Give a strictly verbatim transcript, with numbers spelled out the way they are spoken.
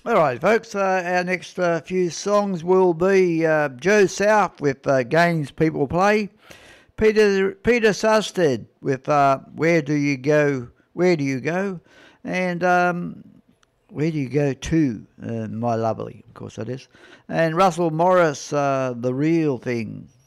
All right, folks. Uh, our next uh, few songs will be uh, Joe South with uh, Games People Play, Peter Peter Sasted with uh, Where Do You Go? Where Do You Go? And um, Where Do You Go To? Uh, My Lovely, of course that is. And Russell Morris, uh, The Real Thing.